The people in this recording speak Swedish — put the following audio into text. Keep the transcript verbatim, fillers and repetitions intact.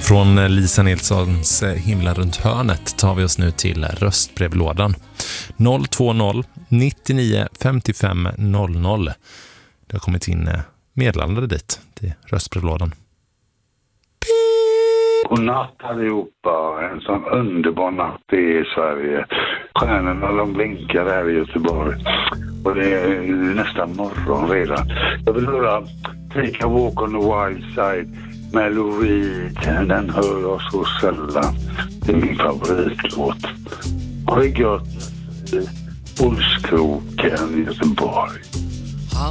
Från Lisa Nilssons Himla runt hörnet tar vi oss nu till röstbrevlådan. noll två noll nittionio femtiofem noll noll. Det har kommit in meddelande dit till röstbrevlådan. God natt allihopa, en sån underbar natt i Sverige. Stjärnorna de blinkar här i Göteborg och det är nästan morgon redan. Jag vill höra Take a Walk on the Wild Side med Lou Reed. Den hör jag så sällan. Det är min favoritlåt. Ha det gött. Olskroken i Göteborg.